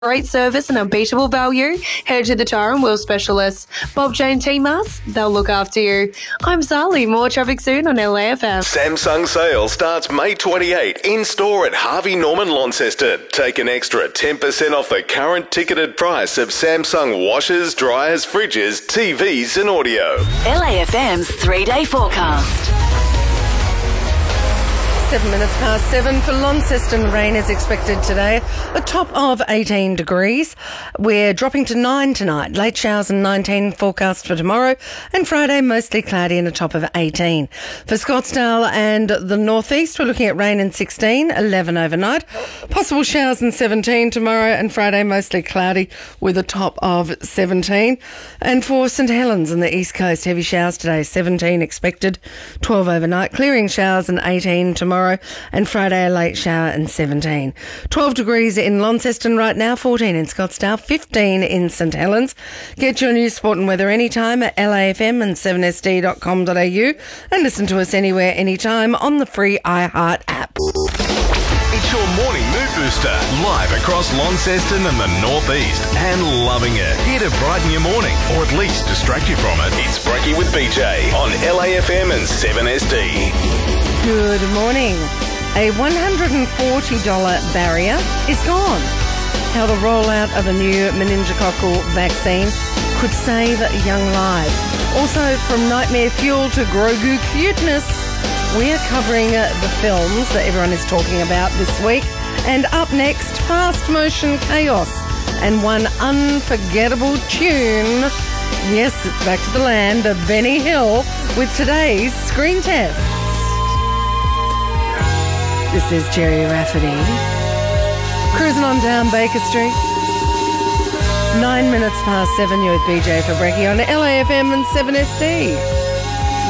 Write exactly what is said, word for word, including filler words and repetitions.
Great service and unbeatable value. Head to the Tyre and Wheel specialists, Bob Jane T-Mars. They'll look after you. I'm Sally. More traffic soon on L A F M. Samsung sale starts May twenty-eighth in store at Harvey Norman Launceston. Take an extra ten percent off the current ticketed price of Samsung washers, dryers, fridges, T Vs and audio. L A F M's three-day forecast. Seven minutes past seven for Launceston. Rain is expected today. A top of eighteen degrees. We're dropping to nine tonight. Late showers and nineteen forecast for tomorrow. And Friday, mostly cloudy and a top of eighteen. For Scottsdale and the northeast, we're looking at rain in sixteen, eleven overnight. Possible showers in seventeen tomorrow and Friday, mostly cloudy with a top of seventeen. And for St Helens and the east coast, heavy showers today, seventeen expected, twelve overnight. Clearing showers and eighteen tomorrow. And Friday, a late shower and seventeen. twelve degrees in Launceston right now, fourteen in Scottsdale, fifteen in St Helens. Get your news, sport and weather anytime at L A F M and seven S D dot com dot a u and listen to us anywhere, anytime on the free iHeart app. It's your morning mood booster, live across Launceston and the northeast, and loving it. Here to brighten your morning, or at least distract you from it. It's Brekkie with B J on L A F M and seven S D. Good morning. A one hundred forty dollars barrier is gone. How the rollout of a new meningococcal vaccine could save young lives. Also, from nightmare fuel to Grogu cuteness, we're covering uh, the films that everyone is talking about this week. And up next, fast motion chaos and one unforgettable tune. Yes, it's back to the land of Benny Hill with today's screen test. This is Jerry Rafferty, cruising on down Baker Street. Nine minutes past seven, you're with B J for Brekkie on L A F M and seven S D.